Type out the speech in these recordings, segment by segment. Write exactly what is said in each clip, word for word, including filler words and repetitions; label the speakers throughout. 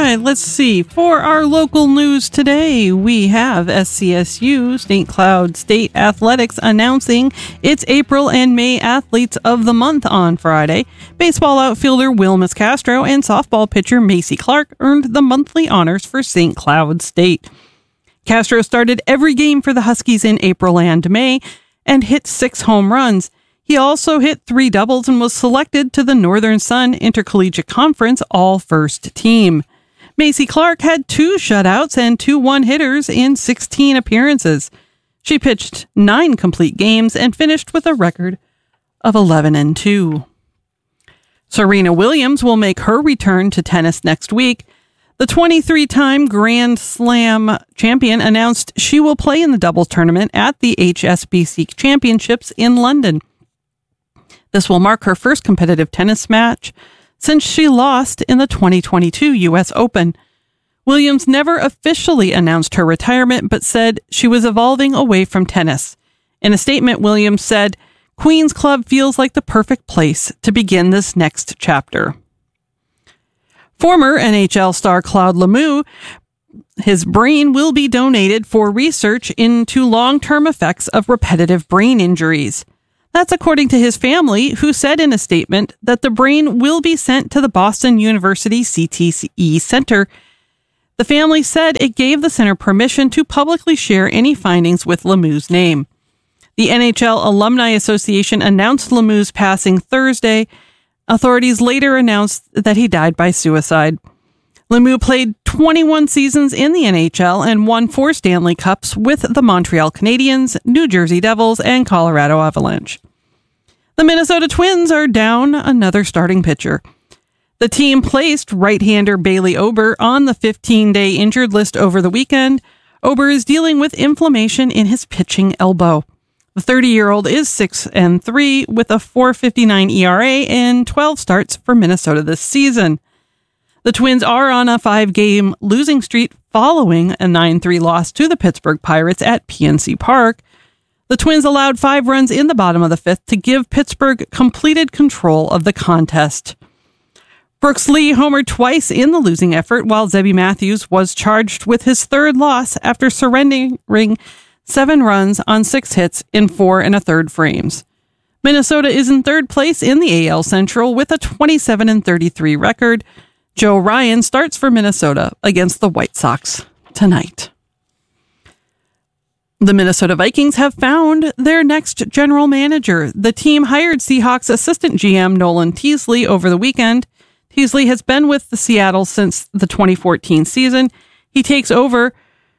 Speaker 1: right, let's see. For our local news today, we have S C S U, Saint Cloud State Athletics, announcing its April and May Athletes of the Month on Friday. Baseball outfielder Wilmus Castro and softball pitcher Macy Clark earned the monthly honors for Saint Cloud State. Castro started every game for the Huskies in April and May and hit six home runs. He also hit three doubles and was selected to the Northern Sun Intercollegiate Conference All-First Team. Macy Clark had two shutouts and two one-hitters in sixteen appearances. She pitched nine complete games and finished with a record of eleven and two. Serena Williams will make her return to tennis next week. The twenty-three-time Grand Slam champion announced she will play in the doubles tournament at the H S B C Championships in London. This will mark her first competitive tennis match since she lost in the twenty twenty-two U S Open. Williams never officially announced her retirement, but said she was evolving away from tennis. In a statement, Williams said, "Queen's Club feels like the perfect place to begin this next chapter." Former N H L star Claude Lemieux, his brain will be donated for research into long-term effects of repetitive brain injuries. That's according to his family, who said in a statement that the brain will be sent to the Boston University C T E Center. The family said it gave the center permission to publicly share any findings with Lemieux's name. The N H L Alumni Association announced Lemieux's passing Thursday. Authorities later announced that he died by suicide. Lemieux played twenty-one seasons in the N H L and won four Stanley Cups with the Montreal Canadiens, New Jersey Devils, and Colorado Avalanche. The Minnesota Twins are down another starting pitcher. The team placed right-hander Bailey Ober on the fifteen-day injured list over the weekend. Ober is dealing with inflammation in his pitching elbow. The thirty-year-old is six and three with a four point five nine E R A and twelve starts for Minnesota this season. The Twins are on a five-game losing streak following a nine three loss to the Pittsburgh Pirates at P N C Park. The Twins allowed five runs in the bottom of the fifth to give Pittsburgh completed control of the contest. Brooks Lee homered twice in the losing effort, while Zebby Matthews was charged with his third loss after surrendering seven runs on six hits in four and a third frames. Minnesota is in third place in the A L Central with a twenty-seven and thirty-three record. Joe Ryan starts for Minnesota against the White Sox tonight. The Minnesota Vikings have found their next general manager. The team hired Seahawks assistant G M Nolan Teasley over the weekend. Teasley has been with the Seattle since the twenty fourteen season. He takes over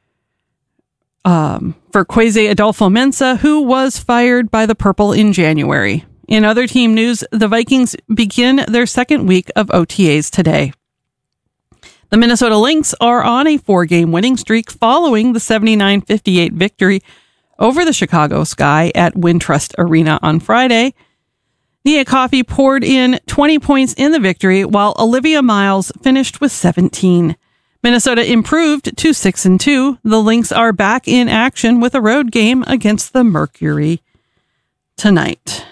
Speaker 1: um, for Kwesi Adolfo-Mensah, who was fired by the Purple in January. In other team news, the Vikings begin their second week of O T As today. The Minnesota Lynx are on a four-game winning streak following the seventy-nine fifty-eight victory over the Chicago Sky at Wintrust Arena on Friday. Nia Coffey poured in twenty points in the victory, while Olivia Miles finished with seventeen. Minnesota improved to six and two. The Lynx are back in action with a road game against the Mercury tonight.